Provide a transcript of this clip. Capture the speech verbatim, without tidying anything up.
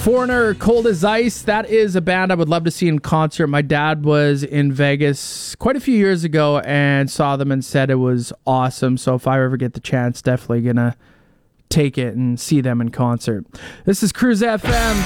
Foreigner, Cold as Ice. That is a band I would love to see in concert. My dad was in Vegas quite a few years ago and saw them and said it was awesome. So if I ever get the chance, definitely gonna take it and see them in concert. This is Cruise F M.